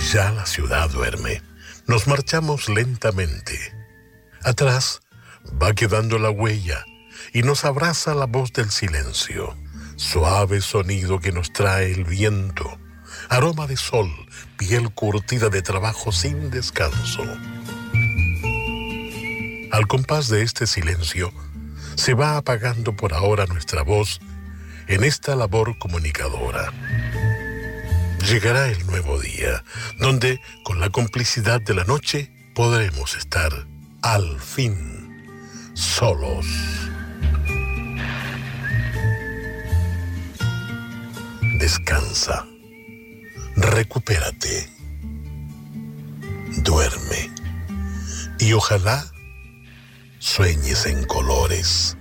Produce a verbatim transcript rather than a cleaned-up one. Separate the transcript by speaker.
Speaker 1: Ya la ciudad duerme. Nos marchamos lentamente. Atrás va quedando la huella y nos abraza la voz del silencio. Suave sonido que nos trae el viento. Aroma de sol, piel curtida de trabajo sin descanso. Al compás de este silencio, se va apagando por ahora nuestra voz en esta labor comunicadora. Llegará el nuevo día, donde, con la complicidad de la noche, podremos estar, al fin, solos. Descansa. Recupérate. Duerme. Y ojalá sueñes en colores.